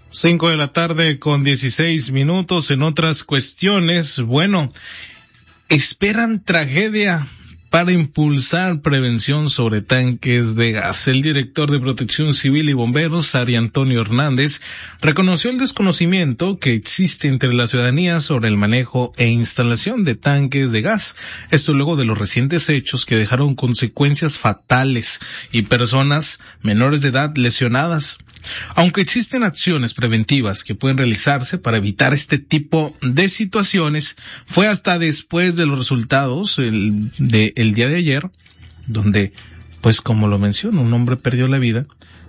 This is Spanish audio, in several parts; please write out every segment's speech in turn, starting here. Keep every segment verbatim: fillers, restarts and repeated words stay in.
Cinco de la tarde con dieciséis minutos. En otras cuestiones, bueno, esperan tragedia para impulsar prevención sobre tanques de gas. El director de Protección Civil y Bomberos, Ari Antonio Hernández, reconoció el desconocimiento que existe entre la ciudadanía sobre el manejo e instalación de tanques de gas. Esto luego de los recientes hechos que dejaron consecuencias fatales y personas menores de edad lesionadas. Aunque existen acciones preventivas que pueden realizarse para evitar este tipo de situaciones, fue hasta después de los resultados el, de, el día de ayer, donde, pues como lo menciono, un hombre perdió la vida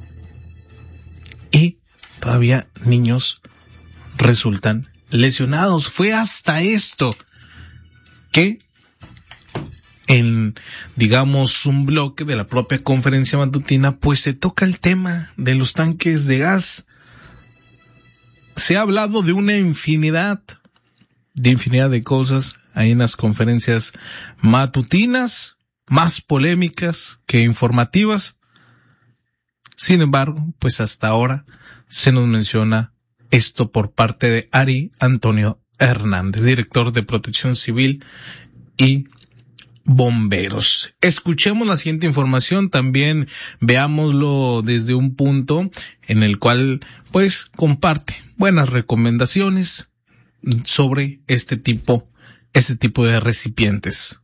y todavía niños resultan lesionados. Fue hasta esto que en, digamos, un bloque de la propia conferencia matutina, pues se toca el tema de los tanques de gas. Se ha hablado de una infinidad, de infinidad de cosas ahí en las conferencias matutinas, más polémicas que informativas. Sin embargo, pues hasta ahora se nos menciona esto por parte de Ari Antonio Hernández, director de Protección Civil y Bomberos. Escuchemos la siguiente información, también veámoslo desde un punto en el cual pues comparte buenas recomendaciones sobre este tipo, este tipo de recipientes.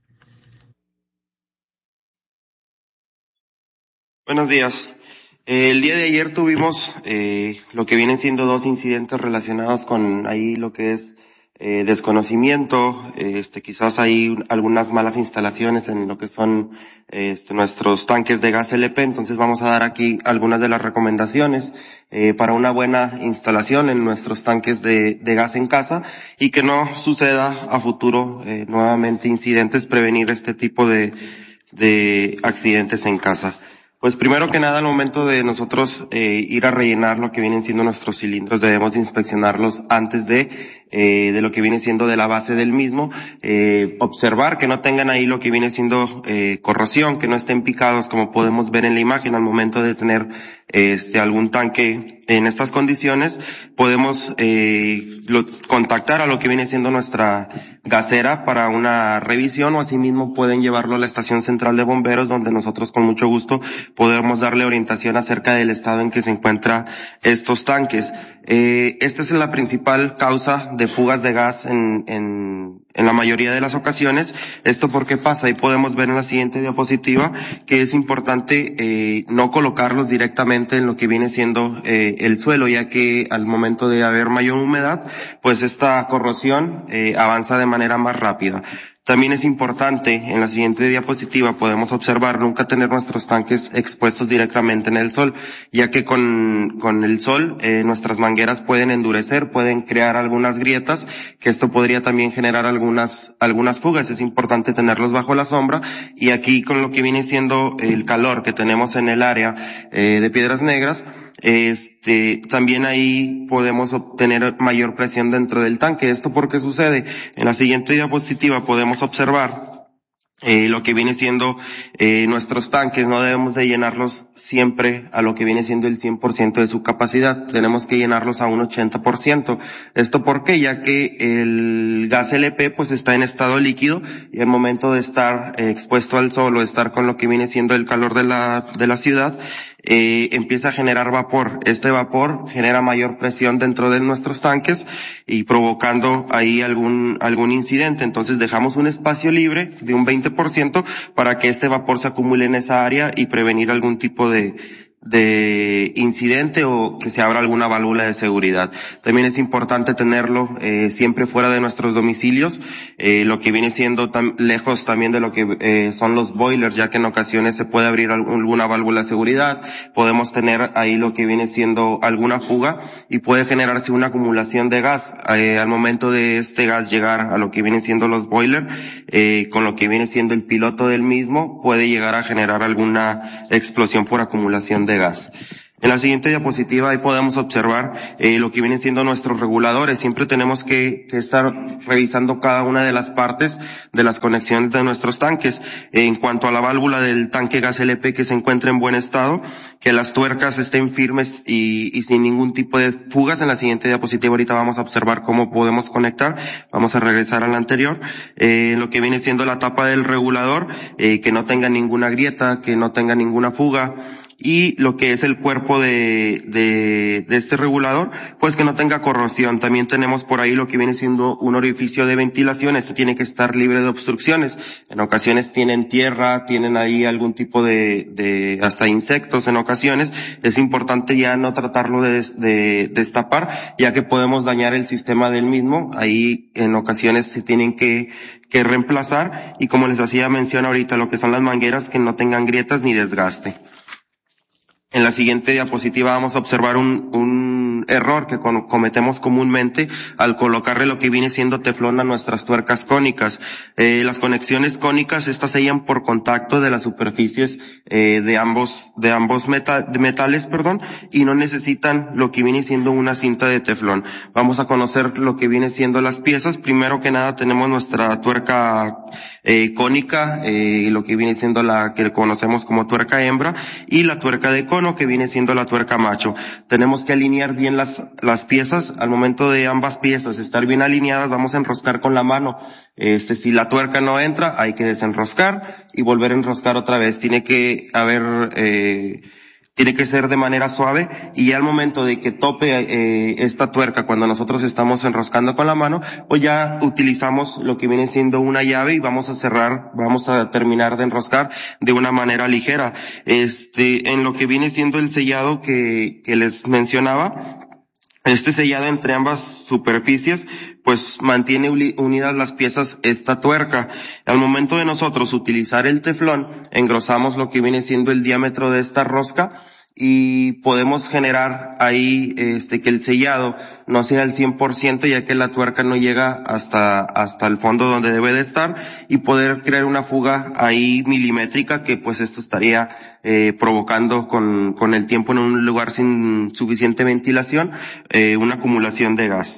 Buenos días. Eh, el día de ayer tuvimos eh, lo que vienen siendo dos incidentes relacionados con ahí lo que es Eh, desconocimiento, este, quizás hay algunas malas instalaciones en lo que son este, nuestros tanques de gas L P, entonces vamos a dar aquí algunas de las recomendaciones eh, para una buena instalación en nuestros tanques de, de gas en casa y que no suceda a futuro eh, nuevamente incidentes, prevenir este tipo de, de accidentes en casa. Pues primero que nada, al momento de nosotros eh, ir a rellenar lo que vienen siendo nuestros cilindros, debemos de inspeccionarlos antes de eh, de lo que viene siendo de la base del mismo, eh, observar que no tengan ahí lo que viene siendo eh, corrosión, que no estén picados, como podemos ver en la imagen. Al momento de tener este algún tanque en estas condiciones, podemos eh, lo, contactar a lo que viene siendo nuestra gasera para una revisión, o asimismo pueden llevarlo a la estación central de bomberos, donde nosotros con mucho gusto podemos darle orientación acerca del estado en que se encuentran estos tanques. Eh, esta es la principal causa de fugas de gas en, en, en la mayoría de las ocasiones. ¿Esto por qué pasa? Ahí podemos ver en la siguiente diapositiva que es importante eh, no colocarlos directamente en lo que viene siendo eh, el suelo, ya que al momento de haber mayor humedad, pues esta corrosión eh, avanza de manera más rápida. También es importante, en la siguiente diapositiva podemos observar nunca tener nuestros tanques expuestos directamente en el sol, ya que con, con el sol eh, nuestras mangueras pueden endurecer, pueden crear algunas grietas, que esto podría también generar algunas, algunas fugas. Es importante tenerlos bajo la sombra, y aquí con lo que viene siendo el calor que tenemos en el área eh, de Piedras Negras, este, también ahí podemos obtener mayor presión dentro del tanque. ¿Esto por qué sucede? En la siguiente diapositiva podemos observar Eh, lo que viene siendo eh, nuestros tanques. No debemos de llenarlos siempre a lo que viene siendo el cien por ciento de su capacidad, tenemos que llenarlos a un ochenta por ciento. ¿Esto por qué? Ya que el gas L P pues está en estado líquido, y al momento de estar eh, expuesto al sol o estar con lo que viene siendo el calor de la, de la ciudad, eh, empieza a generar vapor. Este vapor genera mayor presión dentro de nuestros tanques y provocando ahí algún, algún incidente. Entonces dejamos un espacio libre de un veinte por ciento para que este vapor se acumule en esa área y prevenir algún tipo de, de incidente o que se abra alguna válvula de seguridad. También es importante tenerlo eh, siempre fuera de nuestros domicilios, eh, lo que viene siendo tan lejos también de lo que eh, son los boilers, ya que en ocasiones se puede abrir alguna válvula de seguridad, podemos tener ahí lo que viene siendo alguna fuga y puede generarse una acumulación de gas. Eh, al momento de este gas llegar a lo que viene siendo los boilers, eh, con lo que viene siendo el piloto del mismo, puede llegar a generar alguna explosión por acumulación de gas. En la siguiente diapositiva ahí podemos observar eh, lo que vienen siendo nuestros reguladores. Siempre tenemos que, que estar revisando cada una de las partes de las conexiones de nuestros tanques. En cuanto a la válvula del tanque gas L P, que se encuentre en buen estado, que las tuercas estén firmes y, y sin ningún tipo de fugas. En la siguiente diapositiva ahorita vamos a observar cómo podemos conectar. Vamos a regresar a la anterior. Eh, lo que viene siendo la tapa del regulador, eh, que no tenga ninguna grieta, que no tenga ninguna fuga. Y lo que es el cuerpo de, de, de este regulador, pues que no tenga corrosión. También tenemos por ahí lo que viene siendo un orificio de ventilación. Este tiene que estar libre de obstrucciones. En ocasiones tienen tierra, tienen ahí algún tipo de, de hasta insectos en ocasiones. Es importante ya no tratarlo de, de destapar, ya que podemos dañar el sistema del mismo. Ahí en ocasiones se tienen que, que reemplazar. Y como les hacía mención ahorita, lo que son las mangueras que no tengan grietas ni desgaste. En la siguiente diapositiva vamos a observar un, un error que con, cometemos comúnmente al colocarle lo que viene siendo teflón a nuestras tuercas cónicas. Eh, las conexiones cónicas, estas se sellan por contacto de las superficies eh, de ambos, de ambos meta, de metales, perdón, y no necesitan lo que viene siendo una cinta de teflón. Vamos a conocer lo que viene siendo las piezas. Primero que nada tenemos nuestra tuerca eh, cónica, eh, lo que viene siendo la que conocemos como tuerca hembra, y la tuerca de cono, que viene siendo la tuerca macho. Tenemos que alinear bien las, las piezas. Al momento de ambas piezas estar bien alineadas, vamos a enroscar con la mano. Este, si la tuerca no entra, hay que desenroscar y volver a enroscar otra vez. Tiene que haber, eh, tiene que ser de manera suave, y ya al momento de que tope eh, esta tuerca, cuando nosotros estamos enroscando con la mano, pues ya utilizamos lo que viene siendo una llave y vamos a cerrar, vamos a terminar de enroscar de una manera ligera. Este, en lo que viene siendo el sellado que, que les mencionaba, este sellado entre ambas superficies, pues mantiene unidas las piezas esta tuerca. Al momento de nosotros utilizar el teflón, engrosamos lo que viene siendo el diámetro de esta rosca y podemos generar ahí este que el sellado no sea al cien por ciento, ya que la tuerca no llega hasta hasta el fondo donde debe de estar, y poder crear una fuga ahí milimétrica, que pues esto estaría eh, provocando con con el tiempo en un lugar sin suficiente ventilación eh, una acumulación de gas.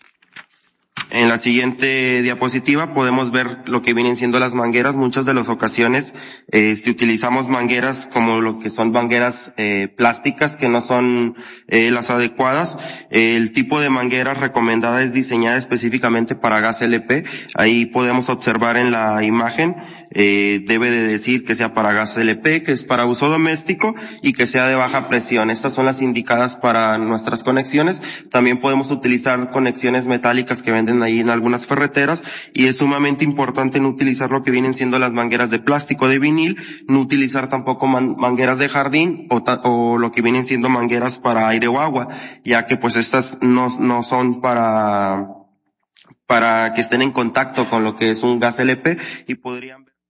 En la siguiente diapositiva podemos ver lo que vienen siendo las mangueras. Muchas de las ocasiones este, utilizamos mangueras como lo que son mangueras eh, plásticas, que no son eh, las adecuadas. El tipo de manguera recomendada es diseñada específicamente para gas L P. Ahí podemos observar en la imagen, eh, debe de decir que sea para gas L P, que es para uso doméstico y que sea de baja presión. Estas son las indicadas para nuestras conexiones. También podemos utilizar conexiones metálicas que venden ahí en algunas ferreteras, y es sumamente importante no utilizar lo que vienen siendo las mangueras de plástico, de vinil, no utilizar tampoco man- mangueras de jardín o, ta- o lo que vienen siendo mangueras para aire o agua, ya que pues estas no, no son para, para que estén en contacto con lo que es un gas L P y podrían ver.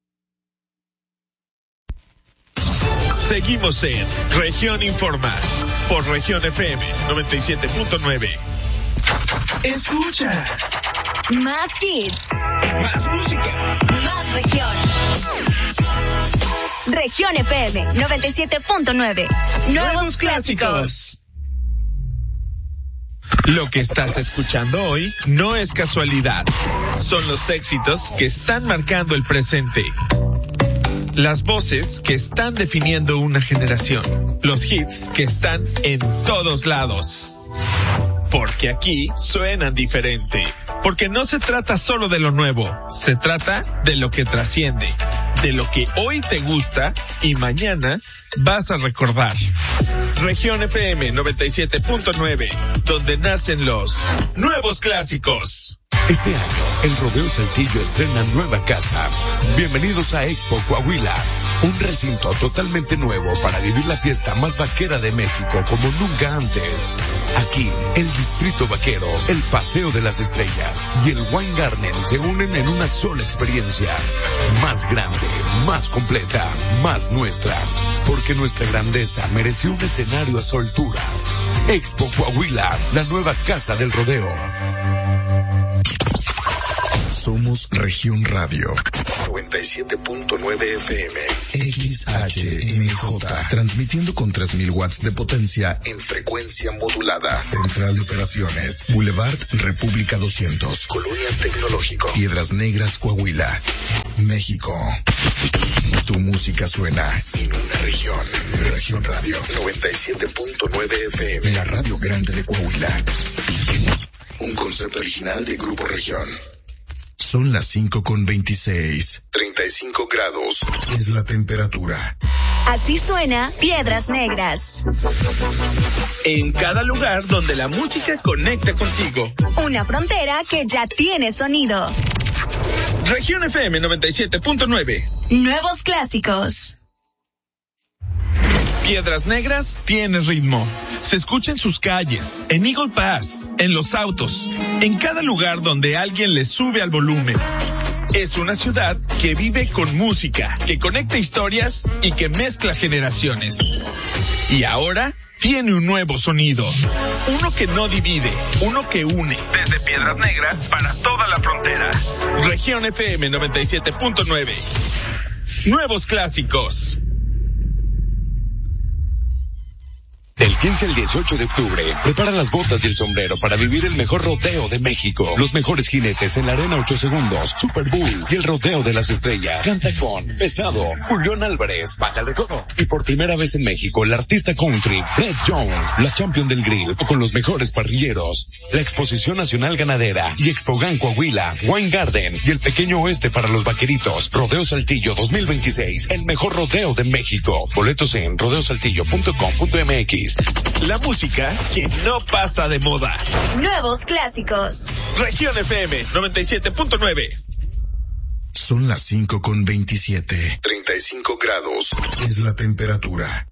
Seguimos en Región Informa por Región F M noventa y siete punto nueve. Escucha. Más hits. Más música. Más región. Región F M noventa y siete punto nueve. Nuevos, Nuevos clásicos. Lo que estás escuchando hoy no es casualidad. Son los éxitos que están marcando el presente. Las voces que están definiendo una generación. Los hits que están en todos lados. Porque aquí suenan diferente. Porque no se trata solo de lo nuevo, se trata de lo que trasciende, de lo que hoy te gusta y mañana vas a recordar. Región F M noventa y siete punto nueve, donde nacen los nuevos clásicos. Este año, el Rodeo Saltillo estrena nueva casa. Bienvenidos a Expo Coahuila, un recinto totalmente nuevo para vivir la fiesta más vaquera de México como nunca antes. Aquí, el Distrito Vaquero, el Paseo de las Estrellas y el Wine Garden se unen en una sola experiencia. Más grande, más completa, más nuestra. Porque nuestra grandeza mereció un escenario a su altura. Expo Coahuila, la nueva casa del rodeo. Somos Región Radio noventa y siete punto nueve F M. X H M J. Transmitiendo con tres mil watts de potencia en frecuencia modulada. Central de Operaciones. Boulevard República doscientos. Colonia Tecnológico. Piedras Negras, Coahuila, México. Tu música suena en una región. Región Radio noventa y siete punto nueve F M. La radio grande de Coahuila. Un concepto original de Grupo Región. Son las cinco con veintiséis. treinta y cinco grados es la temperatura. Así suena Piedras Negras. En cada lugar donde la música conecta contigo. Una frontera que ya tiene sonido. Región F M noventa y siete punto nueve. Nuevos clásicos. Piedras Negras tiene ritmo. Se escucha en sus calles, en Eagle Pass, en los autos, en cada lugar donde alguien le sube al volumen. Es una ciudad que vive con música, que conecta historias y que mezcla generaciones. Y ahora tiene un nuevo sonido. Uno que no divide, uno que une. Desde Piedras Negras para toda la frontera. Región F M noventa y siete punto nueve. Nuevos clásicos. Del quince al dieciocho de octubre, prepara las botas y el sombrero para vivir el mejor rodeo de México. Los mejores jinetes en la arena ocho segundos, Super Bull y el rodeo de las estrellas. Canta con Pesado, Julián Álvarez, Baja de Codo. Y por primera vez en México, la artista country, Beth Young, la champion del grill, con los mejores parrilleros. La Exposición Nacional Ganadera y Expogan Coahuila, Wine Garden y el Pequeño Oeste para los vaqueritos. Rodeo Saltillo dos mil veintiséis, el mejor rodeo de México. Boletos en rodeo saltillo punto com punto m x. La música que no pasa de moda. Nuevos clásicos. Región F M noventa y siete punto nueve. Son las cinco con veintisiete. treinta y cinco grados es la temperatura.